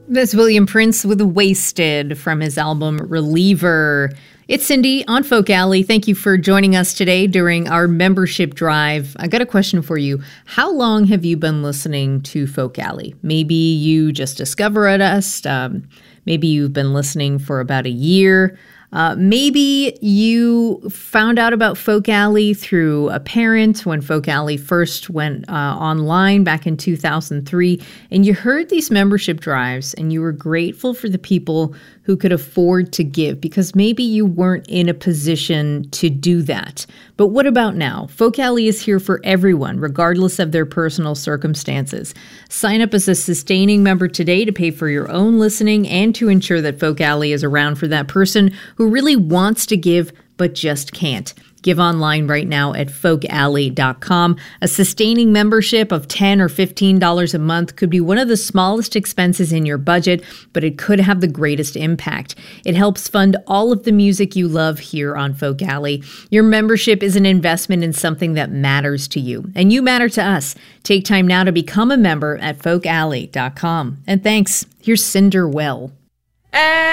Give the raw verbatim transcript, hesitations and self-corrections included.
That's William Prince with Wasted from his album Reliever. It's Cindy on Folk Alley. Thank you for joining us today during our membership drive. I got a question for you. How long have you been listening to Folk Alley? Maybe you just discovered us. Um, maybe you've been listening for about a year. Uh, maybe you found out about Folk Alley through a parent when Folk Alley first went uh, online back in two thousand three, and you heard these membership drives and you were grateful for the people who could afford to give because maybe you weren't in a position to do that. But what about now? Folk Alley is here for everyone, regardless of their personal circumstances. Sign up as a sustaining member today to pay for your own listening and to ensure that Folk Alley is around for that person who really wants to give but just can't. Give online right now at folk alley dot com. A sustaining membership of ten dollars or fifteen dollars a month could be one of the smallest expenses in your budget, but it could have the greatest impact. It helps fund all of the music you love here on Folk Alley. Your membership is an investment in something that matters to you, and you matter to us. Take time now to become a member at folk alley dot com. And thanks. Here's Cinder Well.